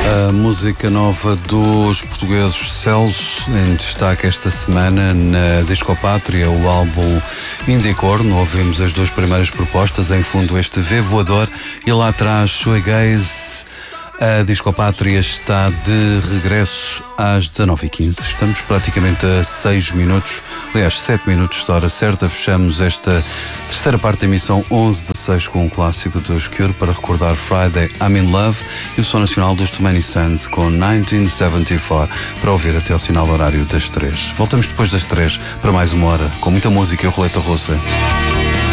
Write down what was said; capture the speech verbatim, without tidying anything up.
A música nova dos portugueses Celso, em destaque esta semana na Discopátria, o álbum Indicorno. Ouvimos as duas primeiras propostas, em fundo este V Voador e lá atrás Shoegaze. A Discopátria está de regresso às dezanove e quinze. Estamos praticamente a seis minutos, aliás, sete minutos de hora certa. Fechamos esta terceira parte da emissão onze dezasseis com um clássico dos Cure para recordar Friday, I'm in Love, e o som nacional dos Too Many Suns com mil novecentos e setenta e quatro para ouvir até ao sinal horário das três. Voltamos depois das três para mais uma hora com muita música e roleta russa.